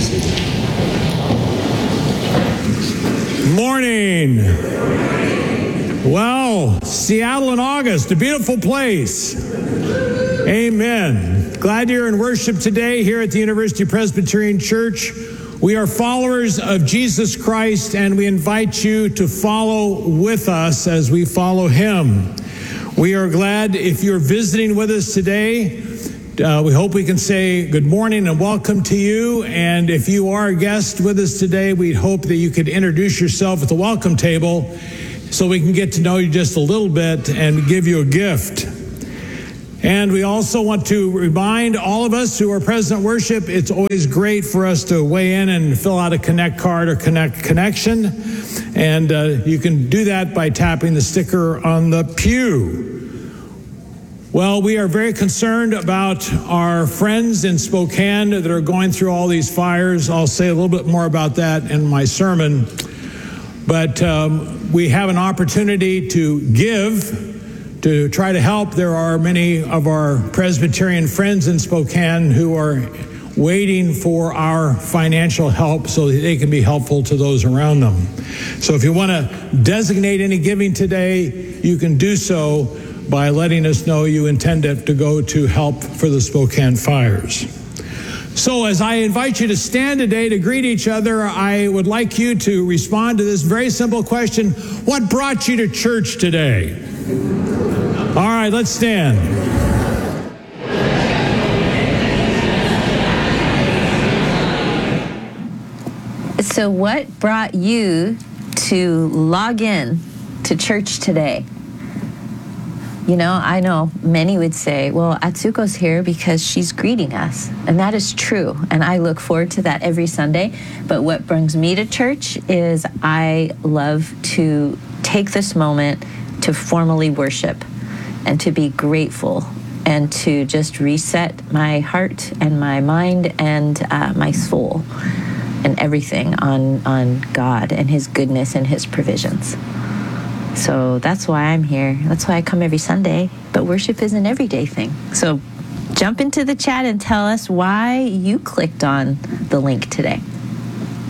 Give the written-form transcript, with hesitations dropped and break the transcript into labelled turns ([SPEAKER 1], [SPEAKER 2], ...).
[SPEAKER 1] Morning. Well, Seattle in August, a beautiful place. Amen. Glad you're in worship today here at the University Presbyterian Church. We are followers of Jesus Christ, and we invite you to follow with us as we follow him. We are glad if you're visiting with us today. We hope we can say good morning and welcome to you. And if you are a guest with us today, we hope that you could introduce yourself at the welcome table so we can get to know you just a little bit and give you a gift. And we also want to remind all of us who are present at worship, it's always great for us to weigh in and fill out a Connect card or Connect Connection. And you can do that by tapping the sticker on the pew. Well, we are very concerned about our friends in Spokane that are going through all these fires. I'll say a little bit more about that in my sermon. But we have an opportunity to give, to try to help. There are many of our Presbyterian friends in Spokane who are waiting for our financial help so that they can be helpful to those around them. So if you want to designate any giving today, you can do so by letting us know you intend to go to help for the Spokane fires. So as I invite you to stand today to greet each other, I would like you to respond to this very simple question: what brought you to church today? All right, let's stand.
[SPEAKER 2] So what brought you to log in to church today? You know, I know many would say, well, Atsuko's here because she's greeting us. And that is true. And I look forward to that every Sunday. But what brings me to church is I love to take this moment to formally worship and to be grateful and to just reset my heart and my mind and my soul and everything on God and his goodness and his provisions. So that's why I'm here. That's why I come every Sunday. But worship is an everyday thing. So jump into the chat and tell us why you clicked on the link today.